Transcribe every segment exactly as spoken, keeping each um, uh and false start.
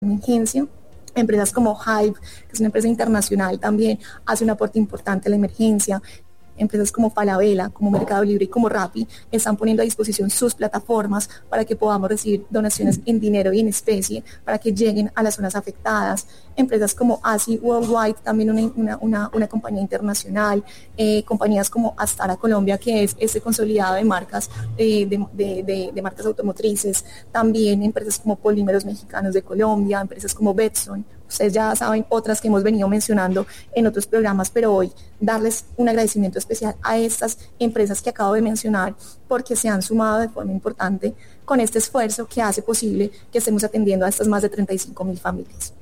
emergencia. Empresas como Hive, que es una empresa internacional, también hace un aporte importante a la emergencia. Empresas como Falabella, como Mercado Libre y como Rappi están poniendo a disposición sus plataformas para que podamos recibir donaciones en dinero y en especie para que lleguen a las zonas afectadas. Empresas como A S I Worldwide, también una, una, una, una compañía internacional, eh, compañías como Astara Colombia, que es este consolidado de marcas, eh, de, de, de, de marcas automotrices, también empresas como Polímeros Mexicanos de Colombia, empresas como Betson. Ustedes ya saben otras que hemos venido mencionando en otros programas, pero hoy darles un agradecimiento especial a estas empresas que acabo de mencionar porque se han sumado de forma importante con este esfuerzo que hace posible que estemos atendiendo a estas más de treinta y cinco mil familias.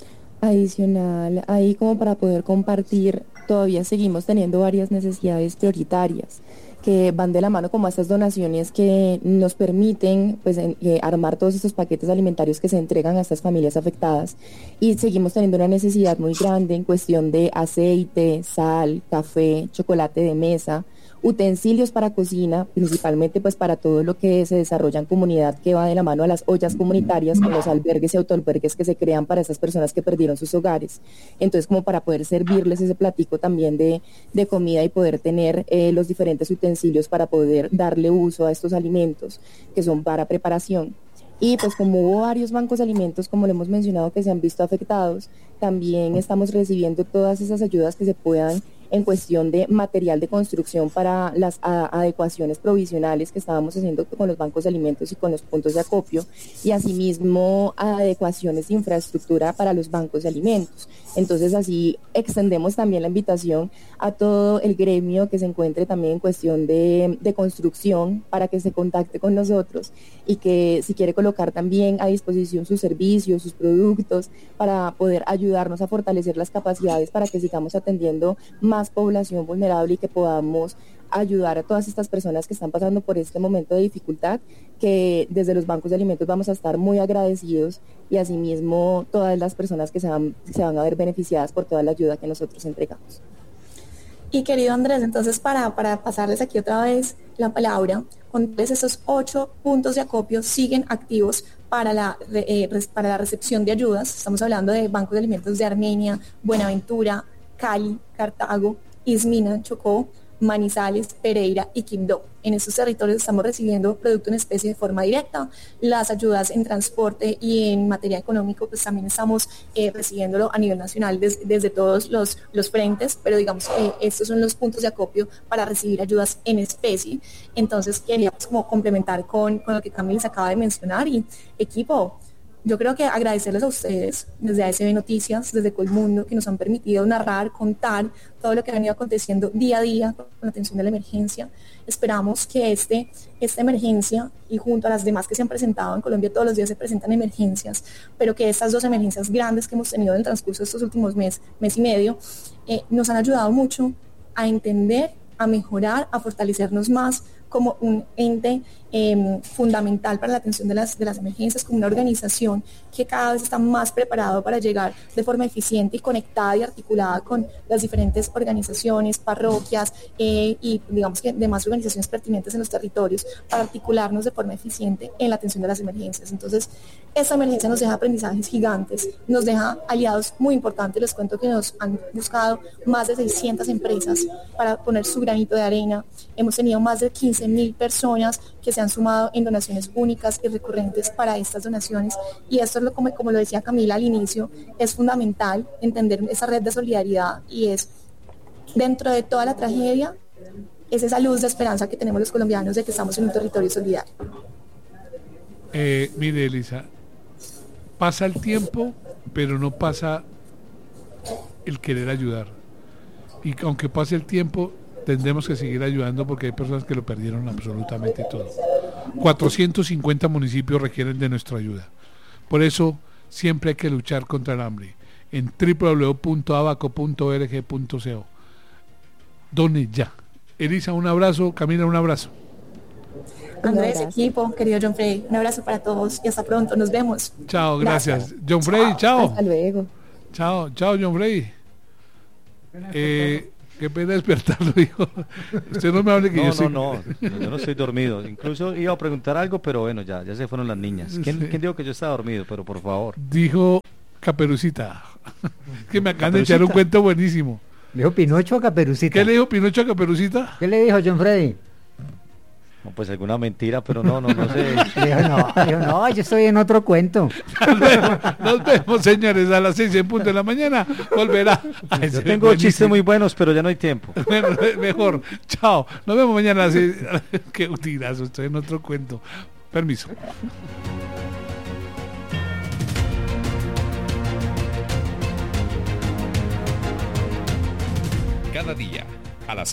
Adicional, ahí como para poder compartir, todavía seguimos teniendo varias necesidades prioritarias que van de la mano como a estas donaciones que nos permiten pues en, eh, armar todos estos paquetes alimentarios que se entregan a estas familias afectadas, y seguimos teniendo una necesidad muy grande en cuestión de aceite, sal, café, chocolate de mesa, utensilios para cocina, principalmente pues para todo lo que se desarrolla en comunidad, que va de la mano a las ollas comunitarias con los albergues y autoalbergues que se crean para esas personas que perdieron sus hogares. Entonces, como para poder servirles ese platico también de, de comida y poder tener eh, los diferentes utensilios para poder darle uso a estos alimentos que son para preparación. Y pues como hubo varios bancos de alimentos, como lo hemos mencionado, que se han visto afectados, también estamos recibiendo todas esas ayudas que se puedan en cuestión de material de construcción para las a, adecuaciones provisionales que estábamos haciendo con los bancos de alimentos y con los puntos de acopio, y asimismo adecuaciones de infraestructura para los bancos de alimentos. Entonces así extendemos también la invitación a todo el gremio que se encuentre también en cuestión de, de construcción para que se contacte con nosotros y que si quiere colocar también a disposición sus servicios, sus productos, para poder ayudarnos a fortalecer las capacidades para que sigamos atendiendo más población vulnerable y que podamos ayudar a todas estas personas que están pasando por este momento de dificultad, que desde los bancos de alimentos vamos a estar muy agradecidos, y asimismo todas las personas que se van, se van a ver beneficiadas por toda la ayuda que nosotros entregamos. Y querido Andrés, entonces para, para pasarles aquí otra vez la palabra, contarles esos ocho puntos de acopio siguen activos para la, eh, para la recepción de ayudas. Estamos hablando de bancos de alimentos de Armenia, Buenaventura, Cali, Cartago, Ismina, Chocó, Manizales, Pereira y Quibdó. En estos territorios estamos recibiendo producto en especie de forma directa. Las ayudas en transporte y en materia económico pues también estamos eh, recibiéndolo a nivel nacional des, desde todos los, los frentes, pero digamos que eh, estos son los puntos de acopio para recibir ayudas en especie. Entonces queríamos como complementar con, con lo que Camila les acaba de mencionar. Y equipo, yo creo que agradecerles a ustedes desde A S B Noticias, desde Colmundo, que nos han permitido narrar, contar todo lo que ha venido aconteciendo día a día con la atención de la emergencia. Esperamos que este, esta emergencia, y junto a las demás que se han presentado en Colombia, todos los días se presentan emergencias, pero que estas dos emergencias grandes que hemos tenido en el transcurso de estos últimos mes, mes y medio, eh, nos han ayudado mucho a entender, a mejorar, a fortalecernos más como un ente eh, fundamental para la atención de las, de las emergencias, como una organización que cada vez está más preparado para llegar de forma eficiente y conectada y articulada con las diferentes organizaciones, parroquias eh, y digamos que demás organizaciones pertinentes en los territorios para articularnos de forma eficiente en la atención de las emergencias. Entonces, esta emergencia nos deja aprendizajes gigantes, nos deja aliados muy importantes. Les cuento que nos han buscado más de seiscientas empresas para poner su granito de arena. Hemos tenido más de quince mil personas que se han sumado en donaciones únicas y recurrentes para estas donaciones, y esto es lo como, como lo decía Camila al inicio, es fundamental entender esa red de solidaridad, y es dentro de toda la tragedia es esa luz de esperanza que tenemos los colombianos de que estamos en un territorio solidario. Eh, mire, Elisa, pasa el tiempo, pero no pasa el querer ayudar, y aunque pase el tiempo tendremos que seguir ayudando porque hay personas que lo perdieron absolutamente todo. cuatrocientos cincuenta municipios requieren de nuestra ayuda. Por eso siempre hay que luchar contra el hambre. En doble u doble u doble u punto abaco punto org punto co. Done ya. Elisa, un abrazo. Camila, un abrazo. Andrés, equipo, querido John Frey, un abrazo para todos y hasta pronto. Nos vemos. Chao, gracias. gracias. John Frey, chao. Hasta luego. Chao, chao, John Frey. Eh, qué pena despertarlo, dijo. Usted no me hable que no, yo no, soy... no, yo no estoy dormido. Incluso iba a preguntar algo, pero bueno, ya, ya se fueron las niñas. ¿Quién, Sí. ¿quién dijo que yo estaba dormido? Pero por favor. Dijo Caperucita, que me acaban de ¿Caperucita? echar un cuento buenísimo. ¿Le dijo Pinocho o Caperucita? ¿Qué le dijo Pinocho a Caperucita? ¿Qué le dijo John Freddy? No, pues alguna mentira, pero no, no, no sé. Le dijo, no, dijo, no, yo estoy en otro cuento. Nos vemos, nos vemos, señores, a las seis en punto de la mañana. Volverá. Ay, Yo se- tengo buenísimo. chistes muy buenos, pero ya no hay tiempo. Bueno, mejor. Chao. Nos vemos mañana a las seis. Qué tirazo, estoy en otro cuento. Permiso. Cada día, a las